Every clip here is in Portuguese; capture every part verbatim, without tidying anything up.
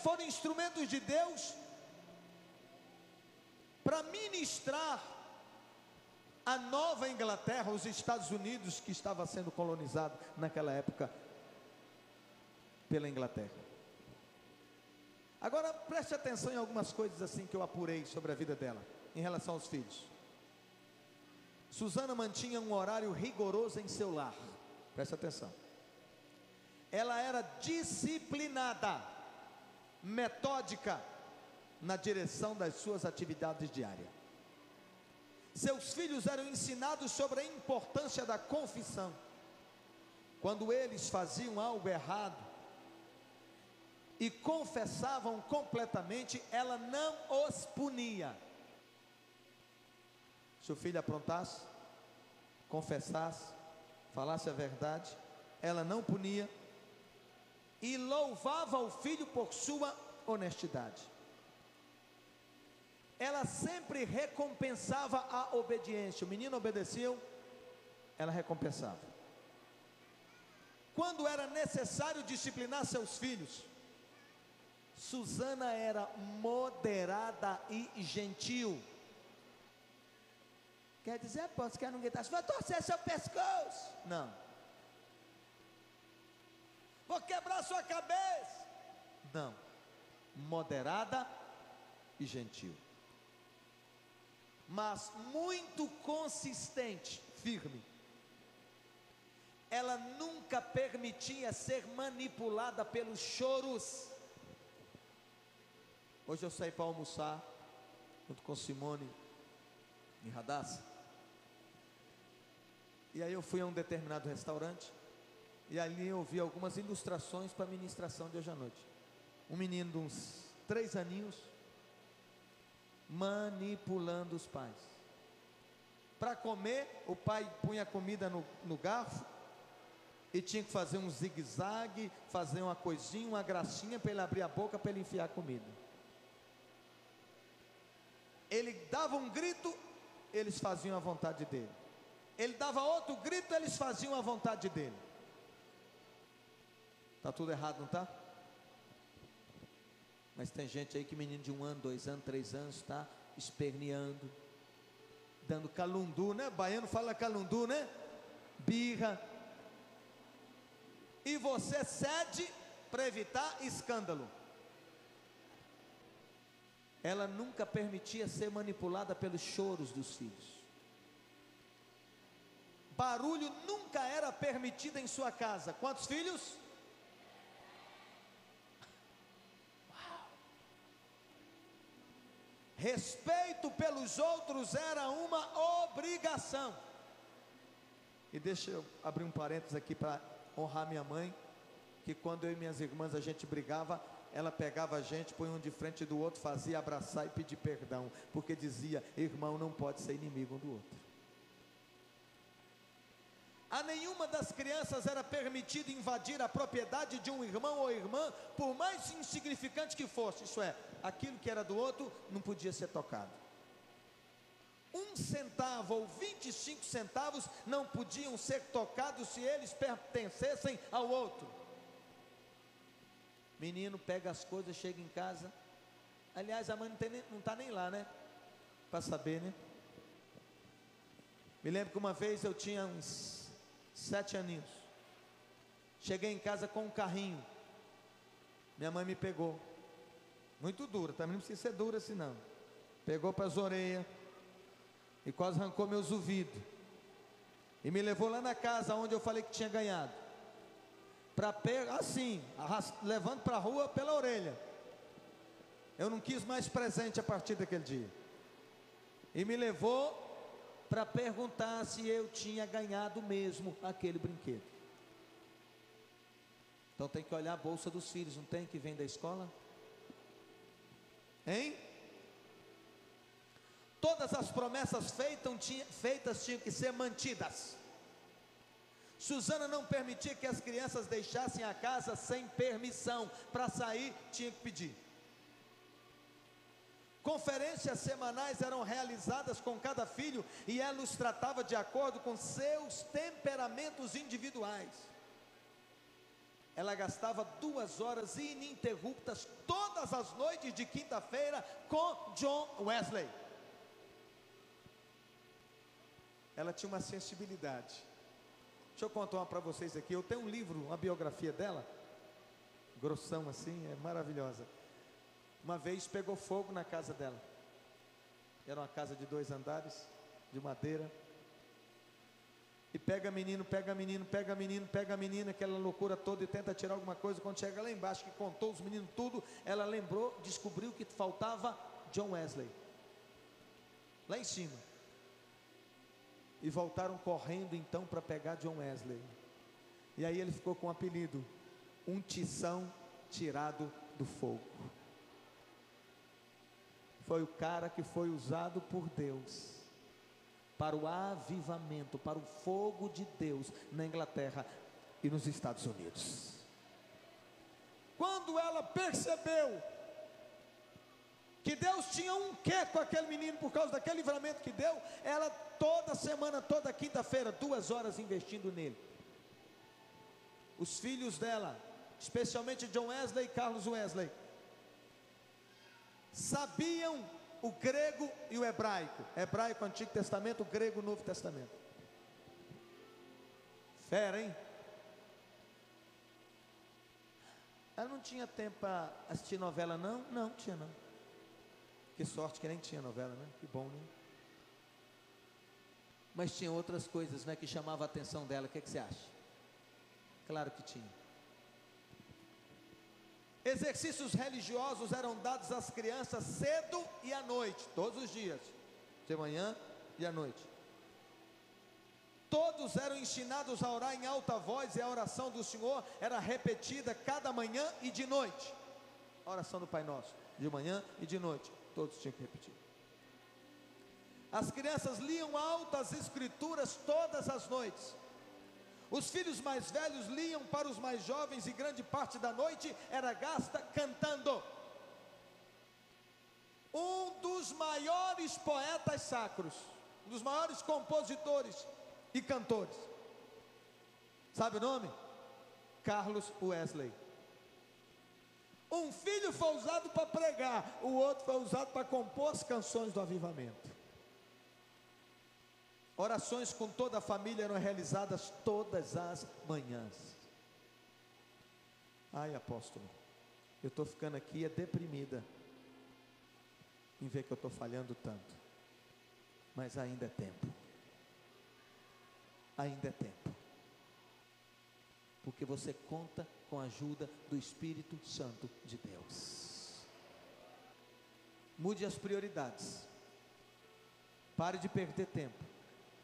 foram instrumentos de Deus para ministrar a Nova Inglaterra, os Estados Unidos, que estava sendo colonizado naquela época pela Inglaterra. Agora preste atenção em algumas coisas assim que eu apurei sobre a vida dela, em relação aos filhos. Susana mantinha um horário rigoroso em seu lar, preste atenção. Ela era disciplinada, metódica na direção das suas atividades diárias. Seus filhos eram ensinados sobre a importância da confissão. Quando eles faziam algo errado e confessavam completamente, ela não os punia. Se o filho aprontasse, confessasse, falasse a verdade, ela não punia e louvava o filho por sua honestidade. Ela sempre recompensava a obediência. O menino obedeceu, ela recompensava. Quando era necessário disciplinar seus filhos, Susana era moderada e gentil. Quer dizer, posso que ela não gritasse, vou torcer seu pescoço. Não. Vou quebrar sua cabeça. Não. Moderada e gentil. Mas muito consistente, firme. Ela nunca permitia ser manipulada pelos choros. Hoje eu saí para almoçar junto com Simone em Radassa. E aí eu fui a um determinado restaurante e ali eu vi algumas ilustrações para a ministração de hoje à noite. Um menino de uns três aninhos manipulando os pais. Para comer, o pai punha a comida no, no garfo e tinha que fazer um zigue-zague, fazer uma coisinha, uma gracinha para ele abrir a boca, para ele enfiar a comida. Ele dava um grito, eles faziam a vontade dele. Ele dava outro grito, eles faziam a vontade dele. Está tudo errado, não está? Mas tem gente aí que menino de um ano, dois anos, três anos está esperneando, dando calundu, né? Baiano fala calundu, né? Birra. E você cede para evitar escândalo. Ela nunca permitia ser manipulada pelos choros dos filhos. Barulho nunca era permitido em sua casa. Quantos filhos? Uau. Respeito pelos outros era uma obrigação. E deixa eu abrir um parênteses aqui para honrar minha mãe, que quando eu e minhas irmãs a gente brigava, ela pegava a gente, põe um de frente do outro, fazia abraçar e pedir perdão, porque dizia, irmão não pode ser inimigo um do outro. A nenhuma das crianças era permitido invadir a propriedade de um irmão ou irmã, por mais insignificante que fosse, isso é, aquilo que era do outro não podia ser tocado. Um centavo ou vinte e cinco centavos não podiam ser tocados se eles pertencessem ao outro. Menino pega as coisas, chega em casa. Aliás, a mãe não, tem nem, não está nem lá, né? Para saber, né? Me lembro que uma vez eu tinha uns sete aninhos. Cheguei em casa com um carrinho. Minha mãe me pegou. Muito dura, também não precisa ser dura assim não. Pegou para as orelhas e quase arrancou meus ouvidos. E me levou lá na casa onde eu falei que tinha ganhado. Para pegar, assim, levando para a rua pela orelha. Eu não quis mais presente a partir daquele dia. E me levou para perguntar se eu tinha ganhado mesmo aquele brinquedo. Então tem que olhar a bolsa dos filhos, não tem, que vem da escola? Hein? Todas as promessas feitas, tinha, feitas tinham que ser mantidas. Susana não permitia que as crianças deixassem a casa sem permissão. Para sair tinha que pedir. Conferências semanais eram realizadas com cada filho e ela os tratava de acordo com seus temperamentos individuais. ela gastava duas horas ininterruptas todas as noites de quinta-feira com John Wesley. Ela tinha uma sensibilidade. Deixa eu contar uma para vocês aqui. Eu tenho um livro, uma biografia dela, grossão assim, é maravilhosa. Uma vez pegou fogo na casa dela. Era uma casa de dois andares, de madeira. E pega menino, pega menino, pega menino, pega menino, aquela loucura toda, e tenta tirar alguma coisa. Quando chega lá embaixo, que contou os meninos tudo, ela lembrou, descobriu que faltava John Wesley lá em cima. E voltaram correndo então para pegar John Wesley. E aí ele ficou com o apelido, um tição tirado do fogo. Foi o cara que foi usado por Deus para o avivamento, para o fogo de Deus na Inglaterra e nos Estados Unidos. Quando ela percebeu que Deus tinha um quê com aquele menino por causa daquele livramento que deu, ela toda semana, toda quinta-feira, duas horas investindo nele. Os filhos dela, especialmente John Wesley e Carlos Wesley, sabiam o grego e o hebraico. Hebraico, Antigo Testamento, grego, Novo Testamento. Fera, hein? Ela não tinha tempo para assistir novela, não? Não, tinha não. Que sorte que nem tinha novela, né? Que bom, né? Mas tinha outras coisas, né, que chamavam a atenção dela. O que, é que você acha? Claro que tinha. Exercícios religiosos eram dados às crianças cedo e à noite, todos os dias, de manhã e à noite. Todos eram ensinados a orar em alta voz, e a oração do Senhor era repetida cada manhã e de noite. A oração do Pai Nosso, de manhã e de noite, todos tinham que repetir. As crianças liam altas escrituras todas as noites. Os filhos mais velhos liam para os mais jovens, e grande parte da noite era gasta cantando. Um dos maiores poetas sacros, um dos maiores compositores e cantores, sabe o nome? Carlos Wesley. Um filho foi usado para pregar, o outro foi usado para compor as canções do avivamento. Orações com toda a família eram realizadas todas as manhãs. Ai, apóstolo, eu estou ficando aqui é deprimida em ver que eu estou falhando tanto. Mas ainda é tempo. Ainda é tempo. Porque você conta com a ajuda do Espírito Santo de Deus. Mude as prioridades. Pare de perder tempo.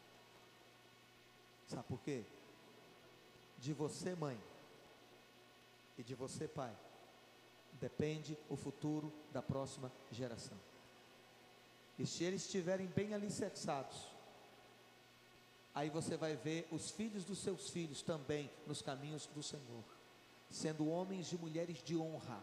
Sabe por quê? De você, mãe, e de você, pai, depende o futuro da próxima geração. E se eles estiverem bem alicerçados, aí você vai ver os filhos dos seus filhos também nos caminhos do Senhor, sendo homens e mulheres de honra,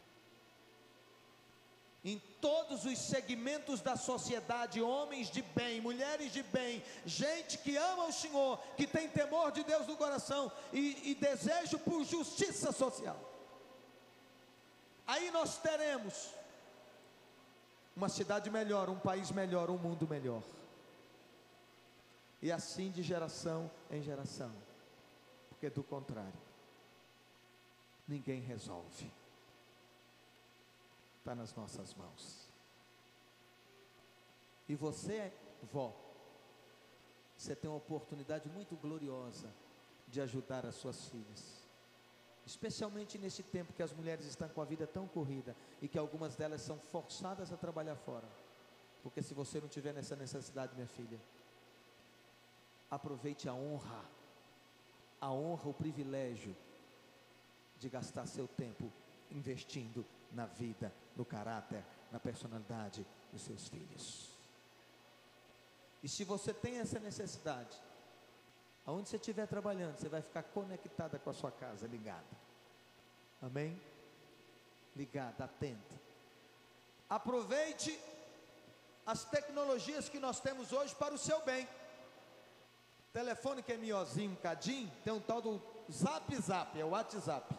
em todos os segmentos da sociedade, homens de bem, mulheres de bem, gente que ama o Senhor, que tem temor de Deus no coração e, e desejo por justiça social. Aí nós teremos uma cidade melhor, um país melhor, um mundo melhor. E assim de geração em geração, porque do contrário, ninguém resolve. Está nas nossas mãos. E você, vó, você tem uma oportunidade muito gloriosa de ajudar as suas filhas, especialmente nesse tempo que as mulheres estão com a vida tão corrida e que algumas delas são forçadas a trabalhar fora. Porque se você não tiver nessa necessidade, minha filha, aproveite a honra, a honra, o privilégio de gastar seu tempo investindo na vida, no caráter, na personalidade dos seus filhos. E se você tem essa necessidade, aonde você estiver trabalhando, você vai ficar conectada com a sua casa, ligada. Amém? Ligada, atenta. Aproveite as tecnologias que nós temos hoje para o seu bem. Telefone que é miozinho, cadinho, tem um tal do Zap Zap, é o WhatsApp.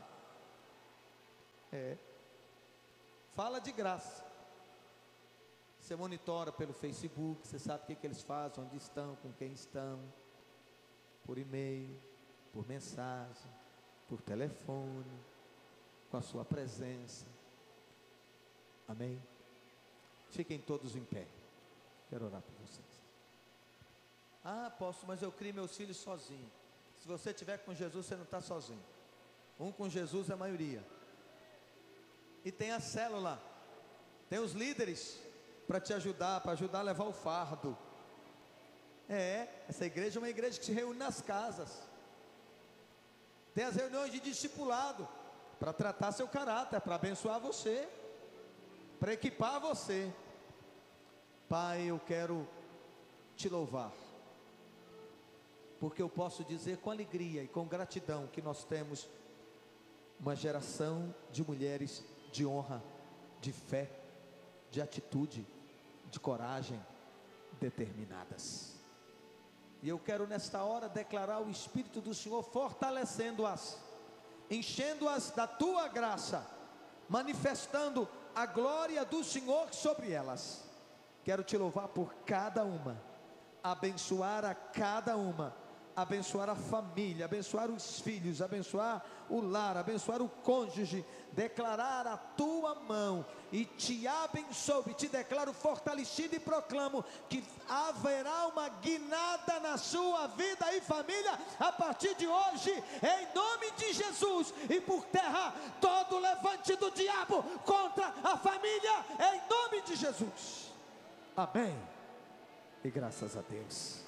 É. Fala de graça. Você monitora pelo Facebook, você sabe o que, que eles fazem, onde estão, com quem estão, por e-mail, por mensagem, por telefone, com a sua presença. Amém? Fiquem todos em pé. Quero orar por vocês. Ah, apóstolo, mas eu crio meus filhos sozinho. Se você estiver com Jesus, você não está sozinho. Um com Jesus é a maioria. E tem a célula, tem os líderes para te ajudar, para ajudar a levar o fardo. É, essa igreja é uma igreja que se reúne nas casas. Tem as reuniões de discipulado, para tratar seu caráter, para abençoar você, para equipar você. Pai, eu quero te louvar, porque eu posso dizer com alegria e com gratidão que nós temos uma geração de mulheres de honra, de fé, de atitude, de coragem, determinadas. E eu quero nesta hora declarar o Espírito do Senhor fortalecendo-as, enchendo-as da tua graça, manifestando a glória do Senhor sobre elas. Quero te louvar por cada uma, abençoar a cada uma, abençoar a família, abençoar os filhos, abençoar o lar, abençoar o cônjuge, declarar a tua mão, e te abençoo, e te declaro fortalecido e proclamo que haverá uma guinada na sua vida e família, a partir de hoje, em nome de Jesus, e por terra, todo levante do diabo contra a família, em nome de Jesus, amém, e graças a Deus.